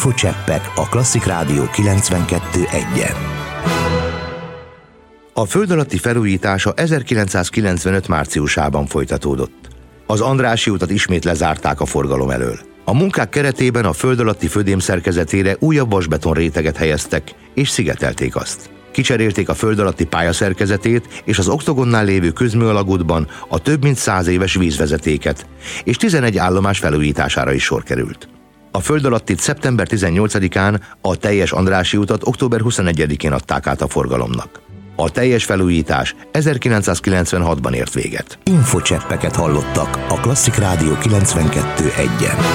Infocseppek a Klasszik Rádió 92.1-en. A föld alatti felújítása 1995 márciusában folytatódott. Az Andrássy utat ismét lezárták a forgalom elől. A munkák keretében a föld alatti födém szerkezetére újabb vasbeton réteget helyeztek, és szigetelték azt. Kicserélték a föld alatti pálya szerkezetét, és az Oktogonnál lévő közműalagútban a több mint 100 éves vízvezetéket, és 11 állomás felújítására is sor került. A föld alattit szeptember 18-án, a teljes Andrássy utat október 21-én adták át a forgalomnak. A teljes felújítás 1996-ban ért véget. Infocseppeket hallottak a Klasszik Rádió 92.1-en.